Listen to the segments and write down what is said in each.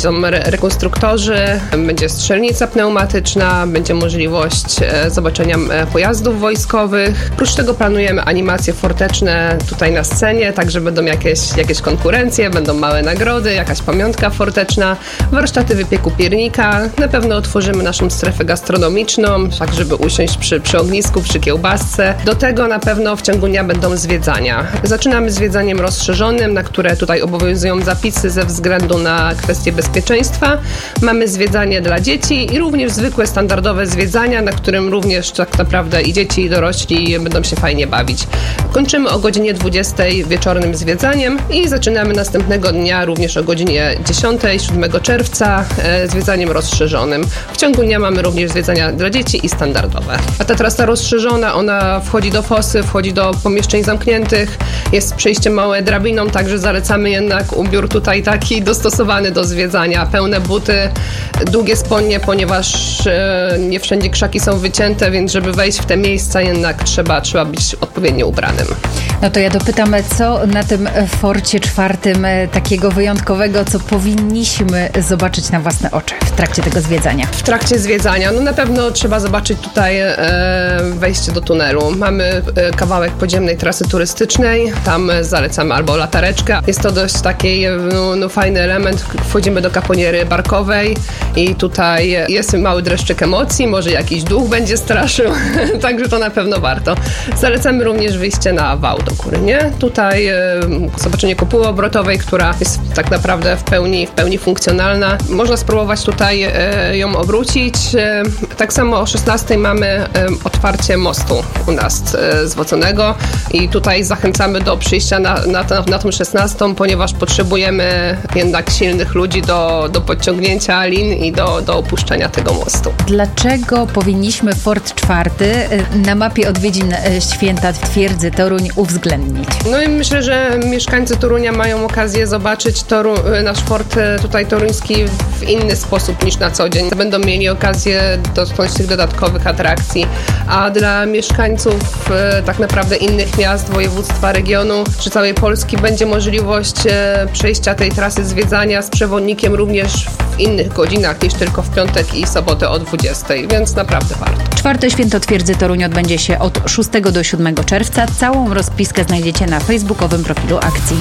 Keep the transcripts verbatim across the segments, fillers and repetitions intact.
Przyjdą re- rekonstruktorzy, będzie strzelnica pneumatyczna, będzie możliwość e, zobaczenia e, pojazdów wojskowych. Oprócz tego planujemy animacje forteczne tutaj na scenie, także będą jakieś, jakieś konkurencje, będą małe nagrody, jakaś pamiątka forteczna, warsztaty wypieku piernika. Na pewno otworzymy naszą strefę gastronomiczną, tak żeby usiąść przy, przy ognisku, przy kiełbasce. Do tego na pewno w ciągu dnia będą zwiedzania. Zaczynamy zwiedzaniem rozszerzonym, na które tutaj obowiązują zapisy ze względu na kwestie bezpieczeństwa. Mamy zwiedzanie dla dzieci i również zwykłe, standardowe zwiedzania, na którym również tak naprawdę i dzieci, i dorośli będą się fajnie bawić. Kończymy o godzinie dwudziestej wieczornym zwiedzaniem i zaczynamy następnego dnia również o godzinie dziesiątej, siódmego czerwca e, zwiedzaniem rozszerzonym. W ciągu dnia mamy również zwiedzania dla dzieci i standardowe. A ta trasa rozszerzona, ona wchodzi do fosy, wchodzi do pomieszczeń zamkniętych, jest przejście małe drabiną, także zalecamy jednak ubiór tutaj taki dostosowany do zwiedzania. Pełne buty, długie spodnie, ponieważ e, nie wszędzie krzaki są wycięte, więc żeby wejść w te miejsca jednak trzeba, trzeba być odpowiednio ubranym. No to ja dopytam, co na tym forcie czwartym takiego wyjątkowego, co powinniśmy zobaczyć na własne oczy w trakcie tego zwiedzania? W trakcie zwiedzania, no na pewno trzeba zobaczyć tutaj e, wejście do tunelu. Mamy e, kawałek podziemnej trasy turystycznej, tam zalecamy albo latareczkę. Jest to dość taki no, no, fajny element. Wchodzimy do kaponiery barkowej i tutaj jest mały dreszczyk emocji, może jakiś duch będzie straszył, także to na pewno warto. Zalecamy również wyjście na wał do góry, nie? Tutaj e, zobaczenie kopuły obrotowej, która jest tak naprawdę w pełni, w pełni funkcjonalna. Można spróbować tutaj e, ją obrócić. E, tak samo o szesnastej mamy e, otwarcie mostu u nas e, zwoconego i tutaj zachęcamy do przyjścia na, na, na tą szesnastą, ponieważ potrzebujemy jednak silnych ludzi do, do podciągnięcia lin i do, do opuszczenia tego mostu. Dlaczego powinniśmy Fort czwarty na mapie odwiedzin święta twierdzy Toruń uwzględnić? No i myślę, że mieszkańcy Torunia mają okazję zobaczyć Toru, nasz fort tutaj toruński w inny sposób niż na co dzień. Będą mieli okazję dotknąć tych dodatkowych atrakcji, a dla mieszkańców tak naprawdę innych miast, województwa, regionu czy całej Polski będzie możliwość przejścia tej trasy zwiedzania z przewodnikiem również w innych godzinach niż tylko w piątek i sobotę o dwudziestej, więc naprawdę warto. Czwarte Święto Twierdzy Toruń odbędzie się od szóstego do siódmego czerwca. Całą rozpiskę znajdziecie na facebookowym profilu akcji.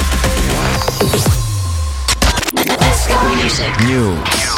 News.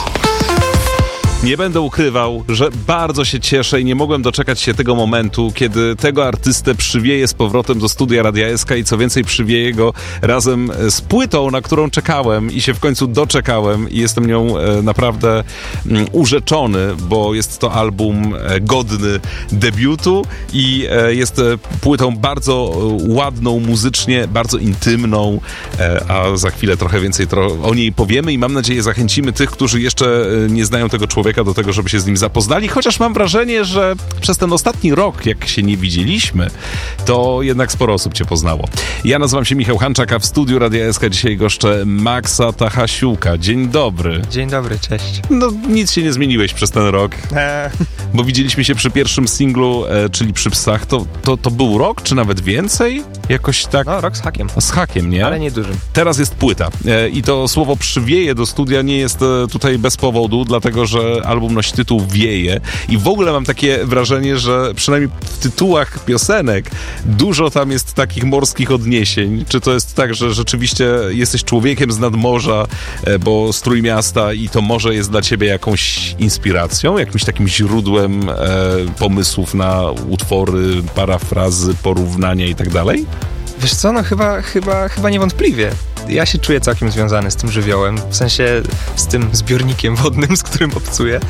Nie będę ukrywał, że bardzo się cieszę i nie mogłem doczekać się tego momentu, kiedy tego artystę przywieję z powrotem do studia Radia S K i co więcej przywieję go razem z płytą, na którą czekałem i się w końcu doczekałem i jestem nią e, naprawdę m, urzeczony, bo jest to album e, godny debiutu i e, jest e, płytą bardzo e, ładną muzycznie, bardzo intymną, e, a za chwilę trochę więcej tro- o niej powiemy i mam nadzieję zachęcimy tych, którzy jeszcze e, nie znają tego człowieka, do tego, żeby się z nim zapoznali, chociaż mam wrażenie, że przez ten ostatni rok, jak się nie widzieliśmy, to jednak sporo osób cię poznało. Ja nazywam się Michał Hanczak, a w studiu Radia S K dzisiaj goszczę Maxa Tachasiuka. Dzień dobry. Dzień dobry, cześć. No, nic się nie zmieniłeś przez ten rok, Eee. bo widzieliśmy się przy pierwszym singlu, e, czyli przy Psach. To, to, to był rok, czy nawet więcej? Jakoś tak... No, rok z hakiem. Z hakiem, nie? Ale nie dużym. Teraz jest płyta e, i to słowo przywieje do studia nie jest e, tutaj bez powodu, dlatego, że album nosi tytuł Wieje i w ogóle mam takie wrażenie, że przynajmniej w tytułach piosenek dużo tam jest takich morskich odniesień. Czy to jest tak, że rzeczywiście jesteś człowiekiem z nadmorza, e, bo z Trójmiasta i to morze jest dla ciebie jakąś inspiracją, jakimś takim źródłem e, pomysłów na utwory, parafrazy, porównania i tak dalej? Wiesz co, no chyba, chyba, chyba niewątpliwie. Ja się czuję całkiem związany z tym żywiołem, w sensie z tym zbiornikiem wodnym, z którym obcuję.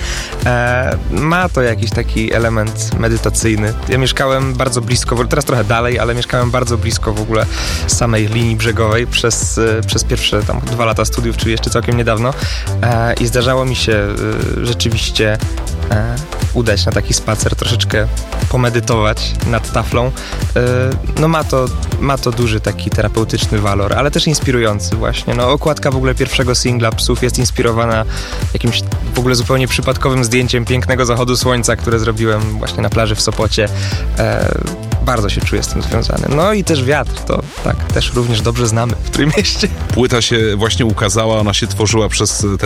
E, ma to jakiś taki element medytacyjny. Ja mieszkałem bardzo blisko, teraz trochę dalej, ale mieszkałem bardzo blisko w ogóle samej linii brzegowej przez, przez pierwsze tam dwa lata studiów, czy jeszcze całkiem niedawno. E, I zdarzało mi się e, rzeczywiście e, udać na taki spacer, troszeczkę pomedytować nad taflą. E, no ma to, ma to duży taki terapeutyczny walor, ale też inspirujący właśnie. No, okładka w ogóle pierwszego singla Psów jest inspirowana jakimś w ogóle zupełnie przypadkowym zdjęciem pięknego zachodu słońca, które zrobiłem właśnie na plaży w Sopocie. E, bardzo się czuję z tym związany. No i też wiatr, to tak, też również dobrze znamy w Trójmieście. Płyta się właśnie ukazała, ona się tworzyła przez ten